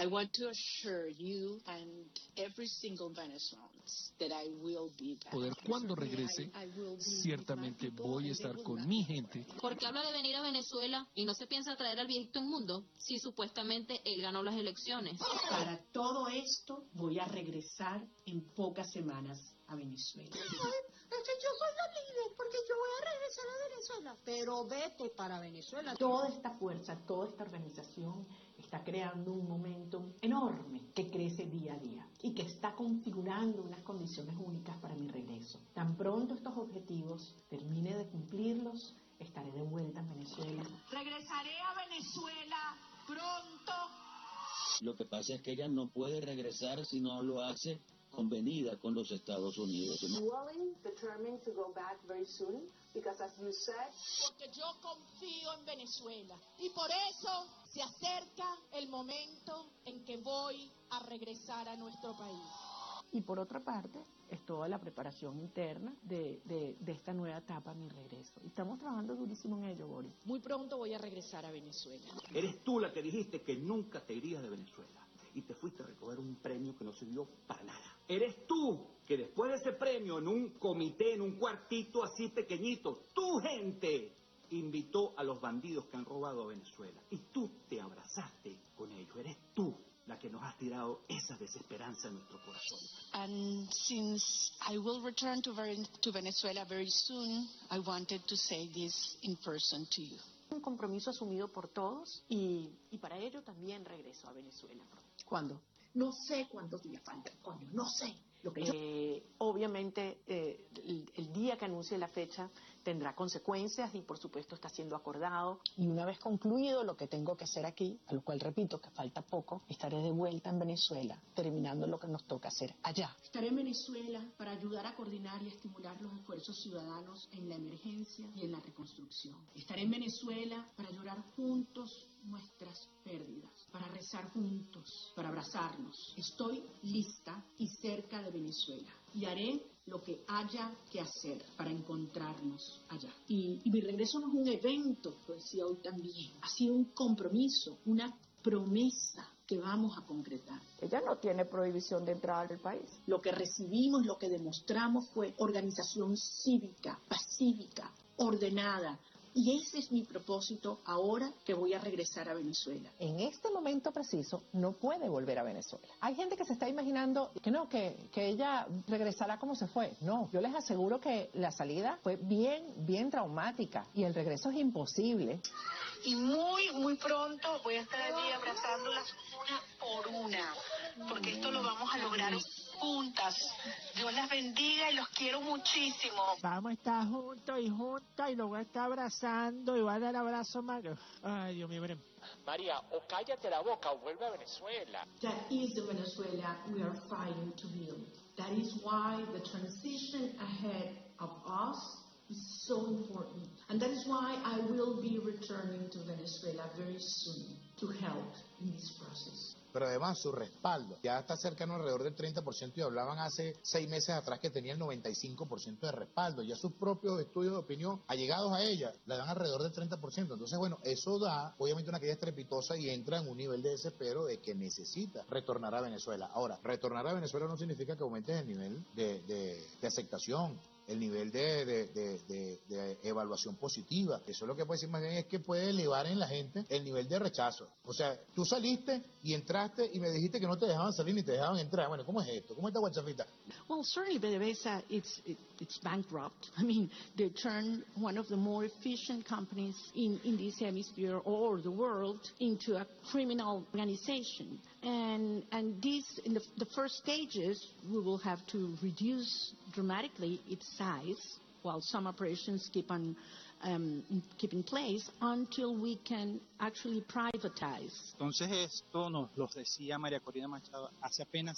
I want to assure you and every single Venezuelan that I will be back. Poder cuando regrese, ciertamente voy a estar con mi gente. Porque habla de venir a Venezuela y no se piensa traer al viejito inmundo si supuestamente él ganó las elecciones. Para todo esto voy a regresar en pocas semanas a Venezuela. Yo soy la líder porque yo voy a regresar a Venezuela. Pero vete para Venezuela. Toda esta fuerza, toda esta organización está creando un momentum enorme que crece día a día y que está configurando unas condiciones únicas para mi regreso. Tan pronto estos objetivos termine de cumplirlos, estaré de vuelta en Venezuela. Regresaré a Venezuela pronto. Lo que pasa es que ella no puede regresar si no lo hace convenida con los Estados Unidos. Willing, determined to go back very soon, because as you said, porque yo confío en Venezuela y por eso se acerca el momento en que voy a regresar a nuestro país. Y por otra parte, es toda la preparación interna de esta nueva etapa a mi regreso. Y estamos trabajando durísimo en ello, Boris. Muy pronto voy a regresar a Venezuela. Eres tú la que dijiste que nunca te irías de Venezuela y te fuiste a recoger un premio que no sirvió para nada. Eres tú que después de ese premio, en un comité, en un cuartito así pequeñito, tu gente invitó a los bandidos que han robado a Venezuela. Y tú te abrazaste con ellos. Eres tú la que nos has tirado esa desesperanza en nuestro corazón. And since I will return to Venezuela very soon, I wanted to say this in person to you. Un compromiso asumido por todos y para ello también regreso a Venezuela. ¿Cuándo? No sé cuántos días faltan, coño, no sé. Obviamente, el día que anuncie la fecha tendrá consecuencias y por supuesto está siendo acordado. Y una vez concluido lo que tengo que hacer aquí, a lo cual repito que falta poco, estaré de vuelta en Venezuela, terminando lo que nos toca hacer allá. Estaré en Venezuela para ayudar a coordinar y a estimular los esfuerzos ciudadanos en la emergencia y en la reconstrucción. Estaré en Venezuela para llorar juntos nuestras pérdidas, para rezar juntos, para abrazarnos. Estoy lista y cerca de Venezuela y haré lo que haya que hacer para encontrarnos allá. Y mi regreso no es un evento, lo decía hoy también, ha sido un compromiso, una promesa que vamos a concretar. Ella no tiene prohibición de entrar al país. Lo que recibimos, lo que demostramos fue organización cívica, pacífica, ordenada. Y ese es mi propósito ahora que voy a regresar a Venezuela. En este momento preciso no puede volver a Venezuela. Hay gente que se está imaginando que no, que ella regresará como se fue. No, yo les aseguro que la salida fue bien traumática y el regreso es imposible. Y muy pronto voy a estar allí abrazándolas una por una, porque esto lo vamos a lograr juntas. Dios las bendiga y los quiero muchísimo. Vamos a estar juntos y juntas y lo voy a estar abrazando y voy a dar abrazo más. Ay, Dios mío, miren. María, o cállate la boca o vuelve a Venezuela. That is the Venezuela we are fighting to build. That is why the transition ahead of us is so important. And that is why I will be returning to Venezuela very soon to help in this process. Pero además su respaldo ya está cercano alrededor del 30% y hablaban hace 6 meses atrás que tenía el 95% de respaldo. Ya sus propios estudios de opinión allegados a ella le dan alrededor del 30%. Entonces, bueno, eso da obviamente una caída estrepitosa y entra en un nivel de desespero de que necesita retornar a Venezuela. Ahora, retornar a Venezuela no significa que aumentes el nivel de aceptación, el nivel de evaluación positiva. Eso lo que puede decir más bien es que puede elevar en la gente el nivel de rechazo. O sea, tú saliste y entraste y me dijiste que no te dejaban salir ni te dejaban entrar. Bueno, ¿cómo es esto? ¿Cómo es esta guachafita? Well, certainly PDVSA, it's bankrupt. I mean, they turned one of the more efficient companies in this hemisphere or the world into a criminal organization. And this, in the first stages, we will have to reduce dramatically its size while some operations keep in place until we can actually privatize. Entonces esto nos lo decía María Corina Machado hace apenas